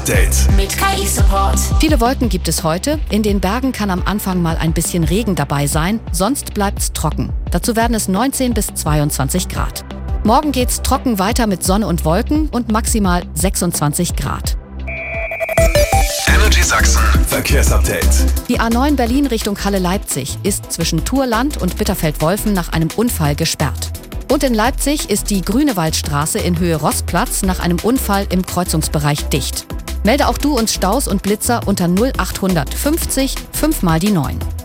Verkehrsupdate mit KI-Support. Viele Wolken gibt es heute. In den Bergen kann am Anfang mal ein bisschen Regen dabei sein, sonst bleibt's trocken. Dazu werden es 19 bis 22 Grad. Morgen geht's trocken weiter mit Sonne und Wolken und maximal 26 Grad. Energy Sachsen Verkehrsupdate. Die A9 Berlin Richtung Halle-Leipzig ist zwischen Thurland und Bitterfeld-Wolfen nach einem Unfall gesperrt. Und in Leipzig ist die Grünewaldstraße in Höhe Rossplatz nach einem Unfall im Kreuzungsbereich dicht. Melde auch du uns Staus und Blitzer unter 0800 50 5 mal die 9.